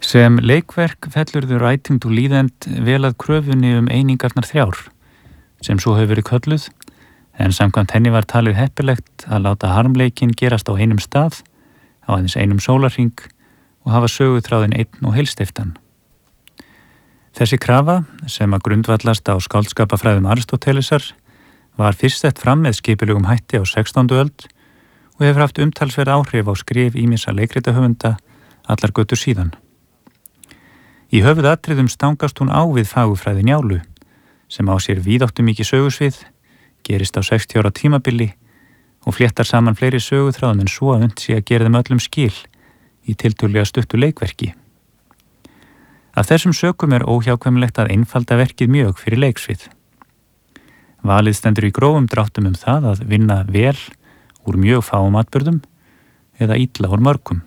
Sem leikverk fellur The Writing to Lead End vel að kröfunni einingarnar 3, sem svo hefur verið kölluð, en samkvæmt henni var talið heppilegt að láta harmleikinn gerast á einum stað, á aðeins einum sólarhring og hafa söguþráðinn einn og heilstiftan. Þessi krafa, sem að grundvallast á skáldskapafræðum Aristótelesar, var fyrst sett fram með skipulegum hætti á 16. öld og hefur haft umtalsverð áhrif á skrif ýmissa leikritahöfunda allar götur síðan. Í höfuðatriðum stangast hún á við fagurfræði Njálu, sem á sér víðáttumikið sögusvið, gerist á 60 ára tímabili og fléttar saman fleiri söguþráðum en svo að unnt sé að gera þeim öllum skil í tiltölulega stuttu leikverki. Af þessum sökum óhjákvæmilegt að einfalda verkið mjög fyrir leiksvið. Valið stendur í grófum dráttum það að vinna vel úr mjög fáum atburðum eða illa úr mörgum.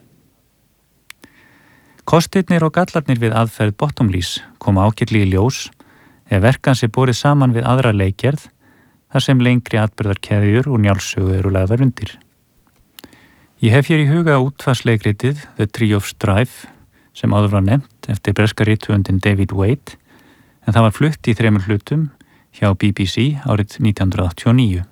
Kostirnir og gallarnir við aðferð Bottomleys koma ágætlega í ljós ef verkan sé borið saman við aðra leikgerð þar sem lengri atburðarkeðjur og Njálssögu eru lagðar undir. Ég hef hér í huga útvarpsleikritið The Tree of Strife sem áður var nefnt eftir breska rithöfundinn David Waite, en það var flutt í 3 hlutum hjá BBC árið 1989.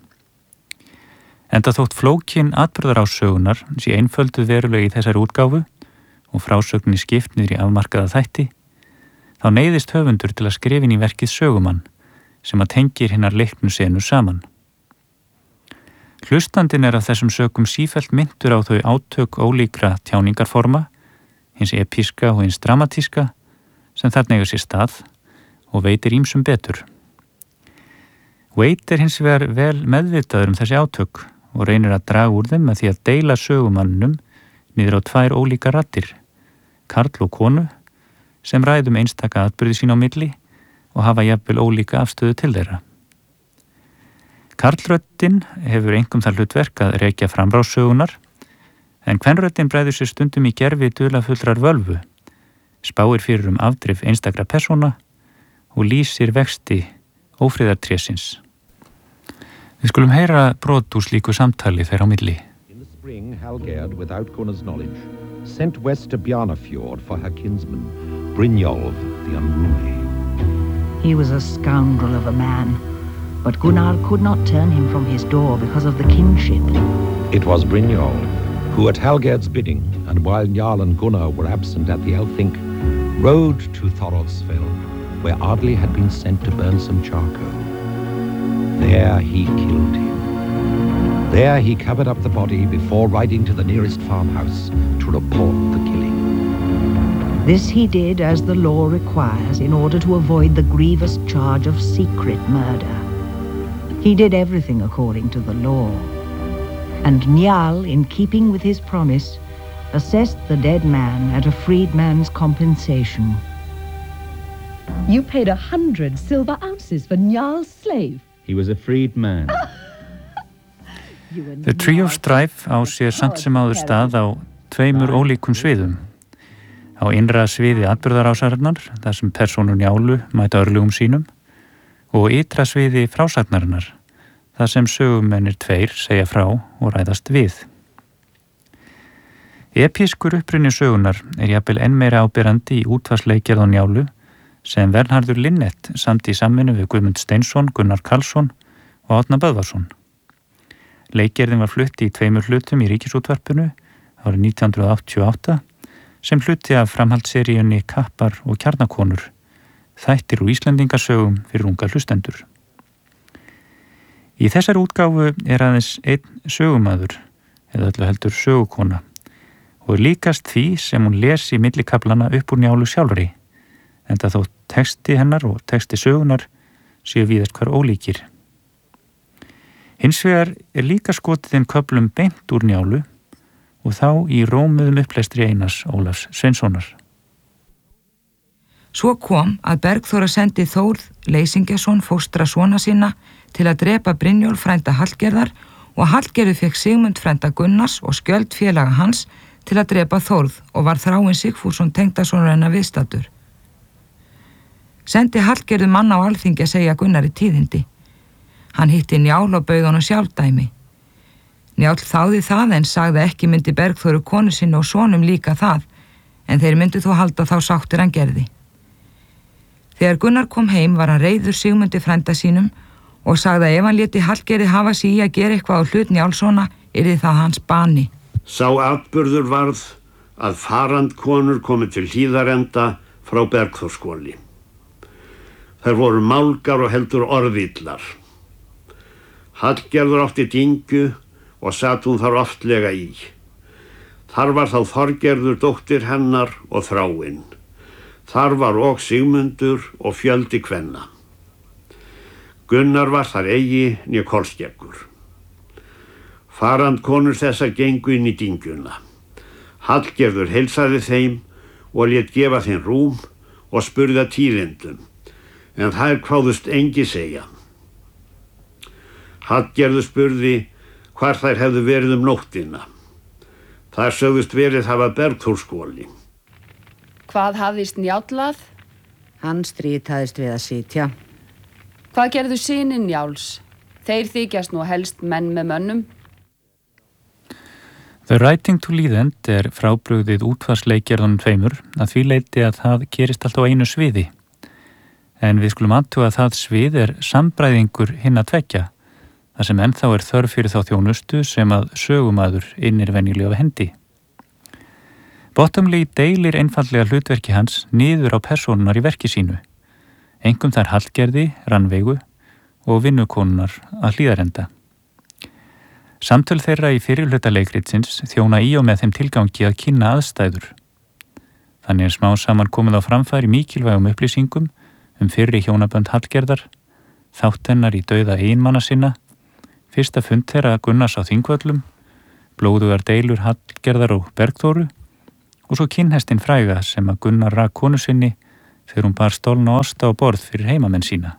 Enda þótt flókin atburðarássögunar sé einfölduð verulega í þessari útgáfu og frásögninni skipt niður í afmarkaða þætti, þá neyðist höfundur til að skrifa inn í verkið sögumann sem að tengir hinnar leiknu senu saman. Hlustandinn af þessum sökum sífellt minntur á þau átök ólíkra tjáningarforma, hins epíska og hins dramatíska, sem þarna eiga sér stað og veitir ýmsum betur. Waite hins vegar vel meðvitaður þessi átök og reynir að draga úr þeim með því að deila sögumannum niður á 2 ólíkar raddir, karl og konu, sem ræðum einstaka atburði sín á milli og hafa jafnvel ólíka afstöðu til þeirra. Karlröddin hefur einkum það hlutverk að rekja framrásögunar, en kvenröddin bregður sér stundum í gervi dularfullrar völvu, spáir fyrir afdrif einstakra persóna og lýsir vexti ófriðartrésins. Við skulum heyra brot úr slíku samtali þeirra á milli. In the spring, Halgerd, without Gunnar's knowledge, sent west to Bjarnarfjord for her kinsman, Brynjolf the Unruly. He was a scoundrel of a man, but Gunnar could not turn him from his door because of the kinship. It was Brynjolf who, at Halgerd's bidding, and while Jarl and Gunnar were absent at the Elfthink, rode to Thoroddsfell, where Ardley had been sent to burn some charcoal. There he killed him. There he covered up the body before riding to the nearest farmhouse to report the killing. This he did as the law requires in order to avoid the grievous charge of secret murder. He did everything according to the law. And Njál, in keeping with his promise, assessed the dead man at a freedman's compensation. You paid 100 silver ounces for Njál's slave. He was a freed man. The Tree of Strife á sér samt sem áður stað á 2 ólíkum sviðum. Á innra sviði atburðarásarinnar, þar sem persónur Njálu mæta örlugum sínum, og ytra sviði frásagnarinnar, þar sem sögumennir 2 segja frá og ræðast við. Epískur uppruni sögunar jafnvel enn meira áberandi í útvarpsleikgerð á Njálu, sem Vernharður Linnet samt í samvinnu við Guðmund Steinsson, Gunnar Karlsson og Árna Böðvarsson. Leikgerðin var flutt í 2 hlutum í Ríkisútvarpinu árið 1988 sem hluti af framhaldsseríunni Kappar og kjarnakonur, þættir úr Íslendingasögum fyrir unga hlustendur. Í þessari útgáfu aðeins einn sögumaður, eða öllu heldur sögukona, og líkast því sem hún les í millikaflana upp úr Njálu sjálfri, enda þó texti hennar og texti sögunar séu víðast hvar ólíkir. Hins vegar líka skotið inn köflum beint úr Njálu og þá í rómuðum upplestri Einars Ólafs Sveinssonar. Svo kom að Bergþóra sendi Þórð Leysingjason fóstra svona sína til að drepa Brynjólf frænda Hallgerðar og Hallgerður fekk Sigmund frænda Gunnars og Skjöld félaga hans til að drepa Þórð og var Þráinn Sigfússon tengdasonur hennar viðstaddur. Sendi Hallgerður mann á alþingi að segja Gunnari tíðindi. Hann hitti Njál og bauð honum sjálfdæmi. Njál þáði það en sagði ekki myndi Bergþóru konu sinni og sonum líka það, en þeir myndu þó halda þá sáttir hann gerði. Þegar Gunnar kom heim var hann reiður Sigmundi frænda sínum og sagði að ef hann léti Hallgerði hafa sig í að gera eitthvað á hlut Njálssona yrði það hans bani. Sá atburður varð að farandkonur komu til Hlíðarenda frá Bergþórskvoli. Þær voru málgar og heldur orðillar. Hallgerður átti dyngju og sat hún þar oftlega í. Þar var þá Þorgerður dóttir hennar og Þráinn. Þar var og Sigmundur og fjöldi kvenna. Gunnar var þar eigi né Kolskeggur. Farandkonur þessa gengu inn í dyngjuna. Hallgerður heilsaði þeim og lét gefa þeim rúm og spurði að tíðindum, en þær kváðust engi segja. Hallgerður spurði hvar þær hefðu verið nóttina. Þær sögðust verið hafa Bergþórskvoli. Hvað hafðist Njáll? Hann strítaðist við að sitja. Hvað gerðu synir Njáls? Þeir þykjast nú helst menn með mönnum. The Writing to Leith End frábrugðið útvarpsleikgerðunum tveimur að því leyti að það gerist allt á einu sviði. En við skulum athuga að það svið sambræðingur hinna tveggja, þar sem ennþá þörf fyrir þá þjónustu sem að sögumaður innir venjulega af hendi. Bottomley deilir einfallega hlutverki hans niður á persónunar í verki sínu, einkum þær Hallgerði, Rannveigu og vinnukonunnar að Hlíðarenda. Samtöl þeirra í fyrirhluta leikritsins þjóna í og með þeim tilgangi að kynna aðstæður. Þannig smá saman komið á framfæri mikilvægum upplýsingum fyrri hjónabönd Hallgerðar, þátt hennar í dauða eiginmanna sinna, fyrsta fund þeirra Gunnars á Þingvöllum, blóðugar deilur Hallgerðar og Bergþóru og svo kinnhestin fræga sem að Gunnar rak konu sinni þegar hún bar stolna osta á borð fyrir heimamenn sína.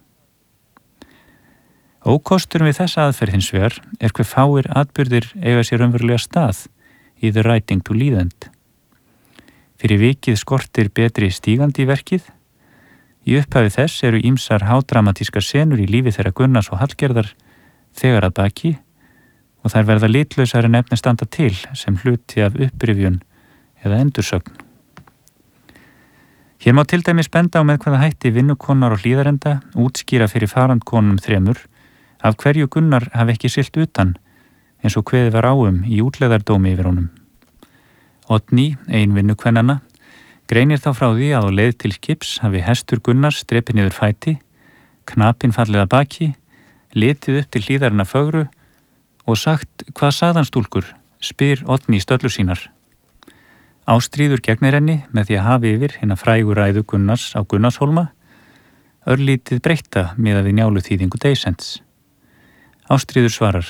Ókosturinn við þessa aðferð hins vegar hve fáir atburðir eiga sér raunverulega stað í The Writing to Leith End. Fyrir vikið skortir betri stígandi í verkið. Í upphafi þess eru ýmsar hádramatískar senur í lífi þeirra Gunnars og Hallgerðar þegar að baki og þær verða litlausar en efni standa til sem hluti af upprifjun eða endursögn. Hér má til dæmis benda á með hvaða hætti vinnukonar og Hlíðarenda útskýra fyrir farandkonum þremur af hverju Gunnar hafi ekki siglt utan eins og kveðið var á í útlegðardómi yfir honum. Oddný, ein vinnukvennanna, greinir þá frá því að á leið til skips hafi hestur Gunnars drepið niður fæti, knapinn fallið að baki, litið upp til Hlíðarina fögru og sagt hvað sagðan stúlkur, spyr Oddný stöllur sínar. Ástríður gegnir henni með því að hafi yfir hina frægu ræðu Gunnars á Gunnarshólma, örlítið breytta miðað við Njálu þýðingu Deysents. Ástríður svarar: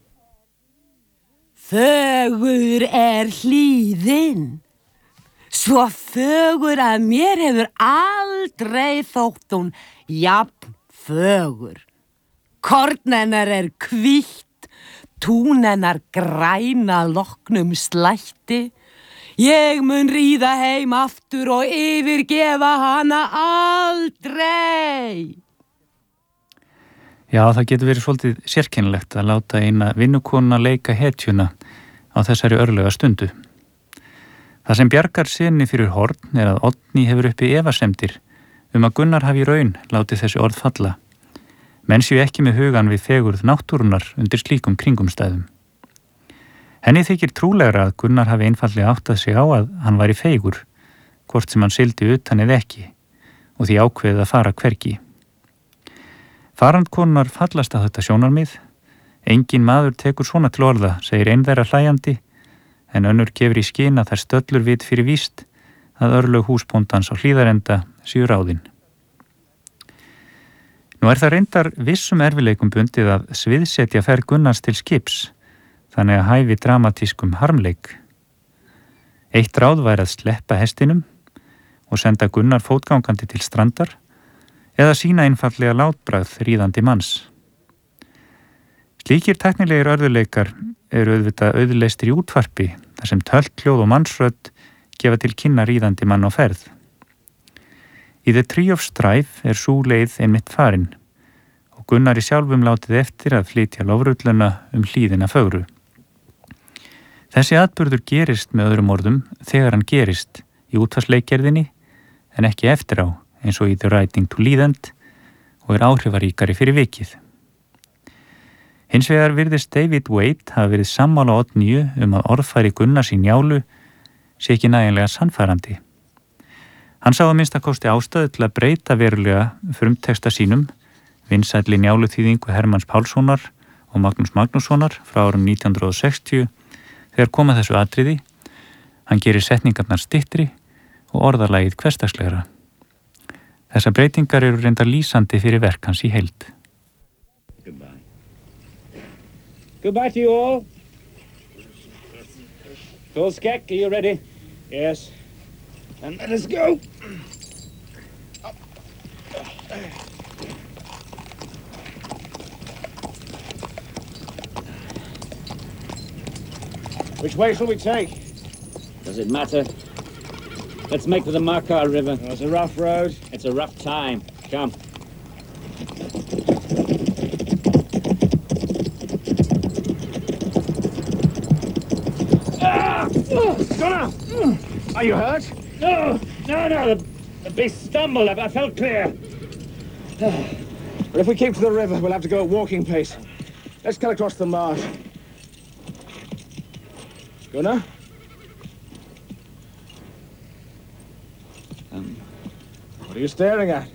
Fögur hlíðin, svo fögur að mér hefur aldrei þótt hún jafn fögur. Korn hennar hvítt, tún hennar græna loknum slætti. Ég mun ríða heim aftur og yfirgefa hana aldrei. Já, það getur verið svolítið sérkennilegt að láta eina vinnukona leika hetjuna á þessari örlega stundu. Það sem bjargar sinni fyrir horn að Oddný hefur uppi efasemdir að Gunnar hafi í raun látið þessi orð falla. Menn séu ekki með hugan við fegurð náttúrunnar undir slíkum kringumstæðum. Henni þykir trúlegra að Gunnar hafi einfaldlega áttað sig á að hann væri feigur, hvort sem hann sigldi utan eða ekki, og því ákveðið að fara hvergi. Farandkonunnar fallast að þetta sjónarmið. Engin maður tekur svona til orða, segir ein þeirra hlæjandi, en önnur gefur í skyn að þær stöllur vit fyrir víst að örlög húsbóndans á Hlíðarenda séu ráðin. Nú það reyndar vissum erfileikum bundið að sviðsetja ferð Gunnars til skips, þannig að hæfi dramatískum harmleik. Eitt ráð væri að sleppa hestinum og senda Gunnar fótgangandi til strandar eða sýna einfallega látbragð ríðandi manns. Slíkir tæknilegir örðuleikar eru auðvitað auðleystir í útvarpi þar sem tölthljóð og mannsrödd gefa til kynna ríðandi mann á ferð. Í The Tree of Strife sú leið einmitt farin og Gunnar í sjálfum látið eftir að flytja lofrulluna hlíðina fögru. Þessi atburður gerist með öðrum orðum þegar hann gerist í útvarpsleikgerðinni en ekki eftir á eins og í The Writing to Lead End og áhrifaríkari fyrir vikið. Hins vegar virðist David Waite hafa verið sammála Oddnýju að orðfæri Gunnars í Njálu sé ekki nægilega sannfærandi. Hann sá að minnstakosti ástæðu til að breyta verulega frumteksta sínum, vinsælli Njáluþýðingu Hermanns Pálssonar og Magnús Magnússonar frá árinu 1960 þegar koma þessu atriði. Hann gerir setningarnar styttri og orðalagið hversdagslegra. Þessar breytingar eru reyndar lýsandi fyrir verk hans í heild. Goodbye. Goodbye to you all. Full Skek, are you ready? Yes. And let us go. Which way shall we take? Does it matter? Let's make for the Makar River. Oh, it's a rough road. It's a rough time. Come. Gunnar! Are you hurt? No. The beast stumbled. I fell clear. But if we keep to the river, we'll have to go at walking pace. Let's cut across the marsh. Gunnar? What are you staring at?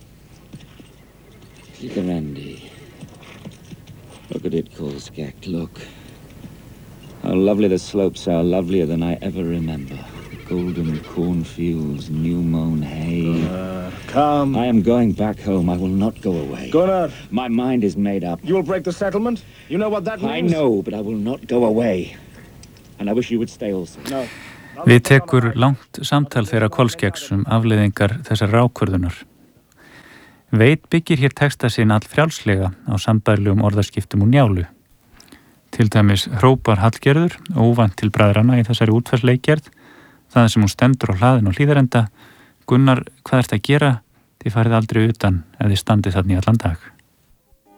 Kikarendi. Look at it, Kolskek, look. How lovely the slopes are, lovelier than I ever remember. Golden cornfields, new-mown hay. Come. I am going back home. I will not go away. Gunnar! My mind is made up. You will break the settlement? You know what that means? I know, but I will not go away. And I wish you would stay also. No. Við tekur langt samtal þeirra Kolskeks afleiðingar þessar ákvörðunar. Veit byggir hér texta sinn all frjálslega á sambærilegum orðaskiptum úr Njálu. Til dæmis hrópar Hallgerður óvænt til bræðrana í þessari útferðsleikgerð, það sem hún stendur á hlaðin og hlíðarenda. Gunnar, hvað ert að gera? Þið farið aldrei utan ef þið standið þarna í allan dag.